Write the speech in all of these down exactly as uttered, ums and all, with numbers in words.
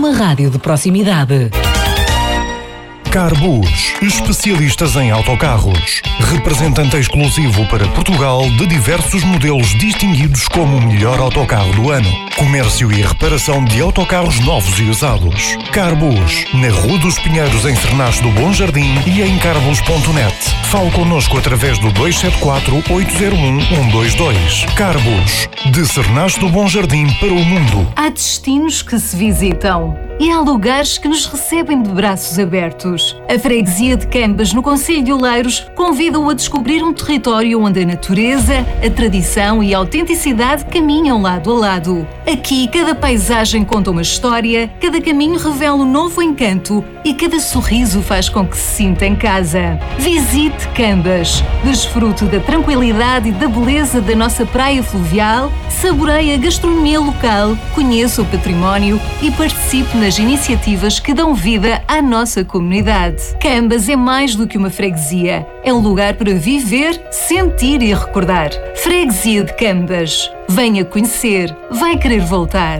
uma rádio de proximidade. Carbus, especialistas em autocarros. Representante exclusivo para Portugal de diversos modelos distinguidos como o melhor autocarro do ano. Comércio e reparação de autocarros novos e usados. Carbus, na Rua dos Pinheiros, em Cernache do Bom Jardim e em carbus ponto net. Fale connosco através do dois sete quatro, oito zero um, um dois dois. Carbus, de Cernache do Bom Jardim para o mundo. Há destinos que se visitam e há lugares que nos recebem de braços abertos. A freguesia de Cambas, no concelho de Oleiros, convida-o a descobrir um território onde a natureza, a tradição e a autenticidade caminham lado a lado. Aqui, cada paisagem conta uma história, cada caminho revela um novo encanto e cada sorriso faz com que se sinta em casa. Visite Cambas, desfrute da tranquilidade e da beleza da nossa praia fluvial, saboreie a gastronomia local, conheça o património e participe nas iniciativas que dão vida à nossa comunidade. Cambas é mais do que uma freguesia. É um lugar para viver, sentir e recordar. Freguesia de Cambas. Venha conhecer. Vai querer voltar.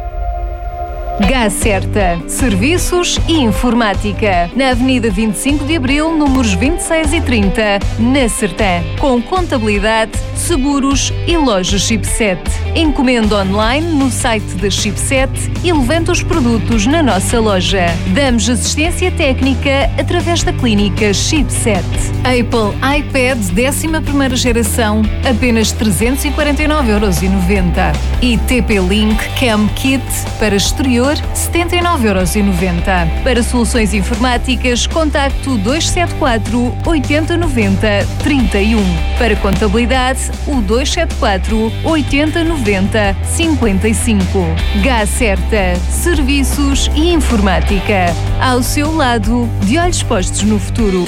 Gacerta, Serviços e Informática, na Avenida vinte e cinco de Abril, números vinte e seis e trinta, na Sertã, com contabilidade, seguros e loja Chipset. Encomenda online no site da Chipset e levanta os produtos na nossa loja. Damos assistência técnica através da clínica Chipset. Apple iPad décima primeira geração, apenas trezentos e quarenta e nove euros e noventa. E T P-Link Cam Kit para exterior, setenta e nove euros e noventa. Para soluções informáticas, contacto dois sete quatro, oito zero nove zero, três um. Para contabilidade, o dois sete quatro, oito zero nove zero, cinco cinco. Gacerta, Serviços e Informática. Ao seu lado, de olhos postos no futuro.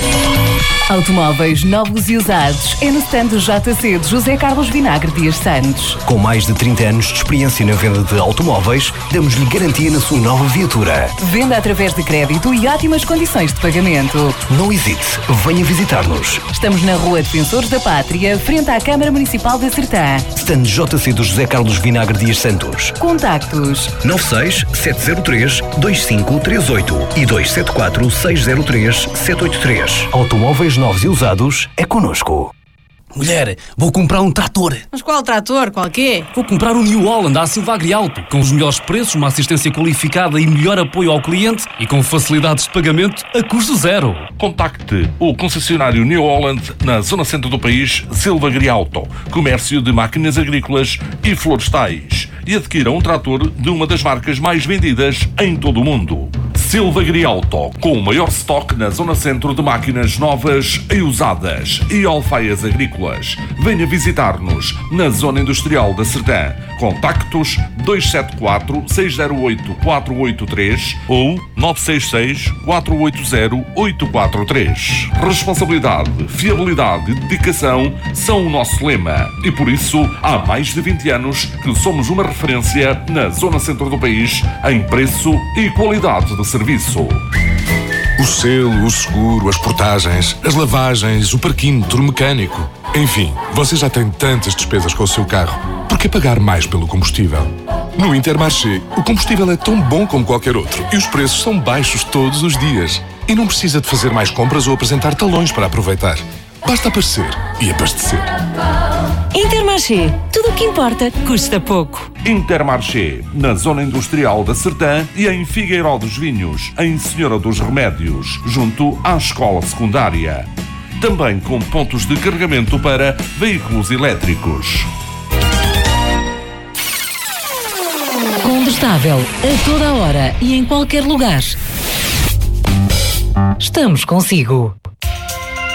Automóveis novos e usados é no stand do J C de José Carlos Vinagre Dias Santos. Com mais de trinta anos de experiência na venda de automóveis, damos-lhe garantia na sua nova viatura. Venda através de crédito e ótimas condições de pagamento. Não hesite, venha visitar-nos. Estamos na Rua Defensores da Pátria, frente à Câmara Municipal da Sertã. Stand J C do José Carlos Vinagre Dias Santos. Contactos nove seis, sete zero três, dois cinco três oito e dois sete quatro, seis zero três, sete oito três. Automóveis novos e usados é connosco. Mulher, vou comprar um trator. Mas qual trator? Qual quê? Vou comprar um New Holland à Silva Agrialto, com os melhores preços, uma assistência qualificada e melhor apoio ao cliente e com facilidades de pagamento a custo zero. Contacte o concessionário New Holland na zona centro do país, Silva Agrialto, comércio de máquinas agrícolas e florestais, e adquira um trator de uma das marcas mais vendidas em todo o mundo. Silva Agrialto, com o maior estoque na zona centro de máquinas novas e usadas e alfaias agrícolas. Venha visitar-nos na zona industrial da Sertã. Contactos dois sete quatro, seis zero oito, quatro oito três ou nove seis seis, quatro oito zero, oito quatro três. Responsabilidade, fiabilidade e dedicação são o nosso lema e por isso há mais de vinte anos que somos uma referência na zona centro do país em preço e qualidade de serviço. O selo, o seguro, as portagens, as lavagens, o parquímetro mecânico. Enfim, você já tem tantas despesas com o seu carro. Por que pagar mais pelo combustível? No Intermarché, o combustível é tão bom como qualquer outro e os preços são baixos todos os dias. E não precisa de fazer mais compras ou apresentar talões para aproveitar. Basta aparecer e abastecer. Intermarché. Tudo o que importa custa pouco. Intermarché, na zona industrial da Sertã e em Figueiró dos Vinhos, em Senhora dos Remédios, junto à escola secundária. Também com pontos de carregamento para veículos elétricos. Condestável, a toda hora e em qualquer lugar. Estamos consigo.